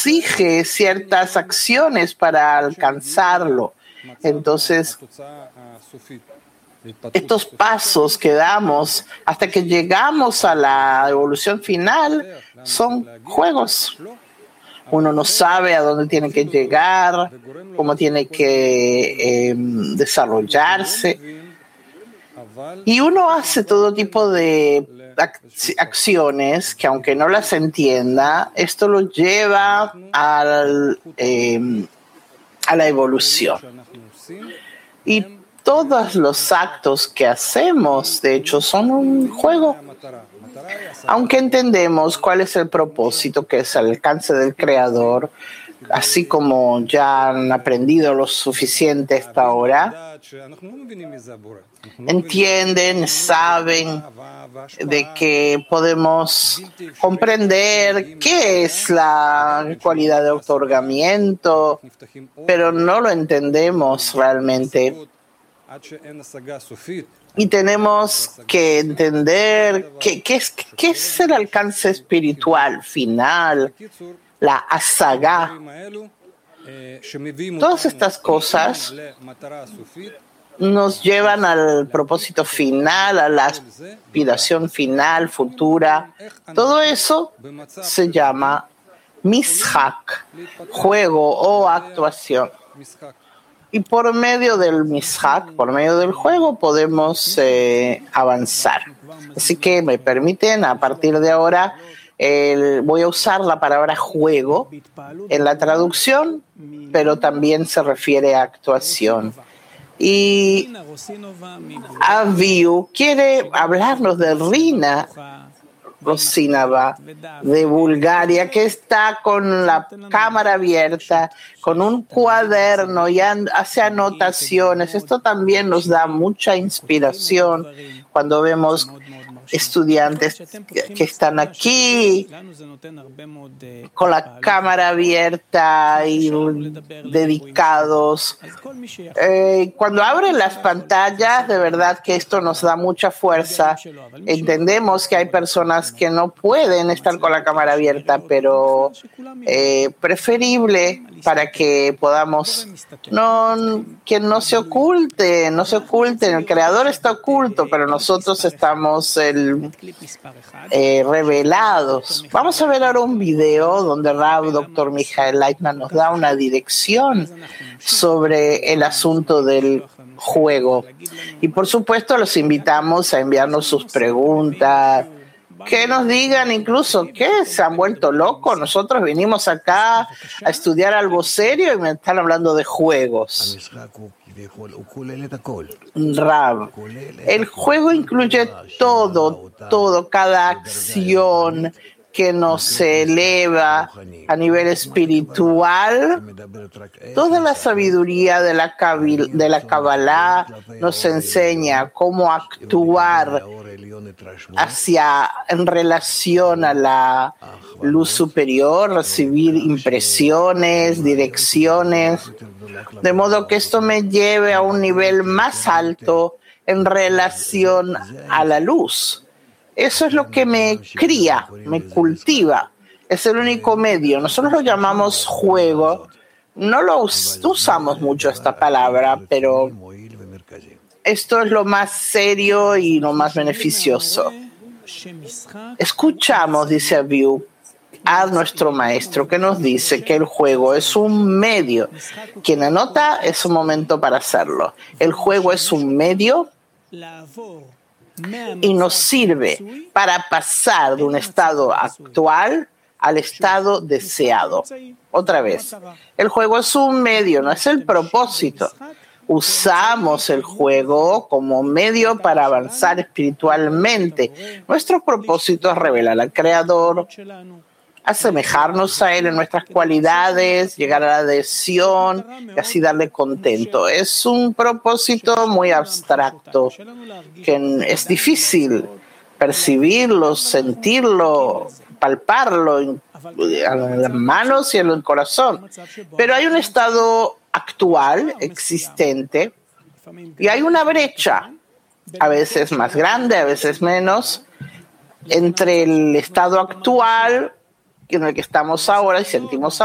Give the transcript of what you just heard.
exige ciertas acciones para alcanzarlo. Entonces, estos pasos que damos hasta que llegamos a la evolución final son juegos. Uno no sabe a dónde tiene que llegar, cómo tiene que desarrollarse. Y uno hace todo tipo de acciones que, aunque no las entienda, esto lo lleva a la evolución. Y todos los actos que hacemos, de hecho, son un juego. Aunque entendemos cuál es el propósito, que es el alcance del Creador, así como ya han aprendido lo suficiente hasta ahora, entienden, saben de que podemos comprender qué es la cualidad de otorgamiento, pero no lo entendemos realmente. Y tenemos que entender qué es el alcance espiritual final, la asagá. Todas estas cosas nos llevan al propósito final, a la aspiración final, futura. Todo eso se llama mishak, juego o actuación. Y por medio del mishak, por medio del juego, podemos avanzar. Así que me permiten, a partir de ahora, voy a usar la palabra juego en la traducción, pero también se refiere a actuación. Y Aviu quiere hablarnos de Rina Rosinava de Bulgaria, que está con la cámara abierta, con un cuaderno y hace anotaciones. Esto también nos da mucha inspiración cuando vemos estudiantes que están aquí con la cámara abierta y dedicados. Cuando abren las pantallas, de verdad que esto nos da mucha fuerza. Entendemos que hay personas que no pueden estar con la cámara abierta, pero preferible para que podamos que no se oculte, el Creador está oculto, pero nosotros estamos revelados. Vamos a ver ahora un video donde Rav Dr. Michael Leitman nos da una dirección sobre el asunto del juego. Y por supuesto los invitamos a enviarnos sus preguntas, que nos digan incluso que se han vuelto locos. Nosotros vinimos acá a estudiar algo serio y me están hablando de juegos. Rav, el juego incluye todo, cada acción que nos eleva a nivel espiritual. Toda la sabiduría de la Kabbalah nos enseña cómo actuar en relación a la luz superior, recibir impresiones, direcciones, de modo que esto me lleve a un nivel más alto en relación a la luz. Eso es lo que me cría, me cultiva. Es el único medio. Nosotros lo llamamos juego. No usamos mucho esta palabra, pero esto es lo más serio y lo más beneficioso. Escuchamos, dice Aviu, a nuestro maestro que nos dice que el juego es un medio. Quien anota, es un momento para hacerlo. El juego es un medio y nos sirve para pasar de un estado actual al estado deseado. Otra vez, el juego es un medio, no es el propósito. Usamos el juego como medio para avanzar espiritualmente. Nuestro propósito es revelar al Creador, asemejarnos a Él en nuestras cualidades, llegar a la adhesión y así darle contento. Es un propósito muy abstracto, que es difícil percibirlo, sentirlo, palparlo en las manos y en el corazón. Pero hay un estado actual, existente, y hay una brecha, a veces más grande, a veces menos, entre el estado actual en el que estamos ahora y sentimos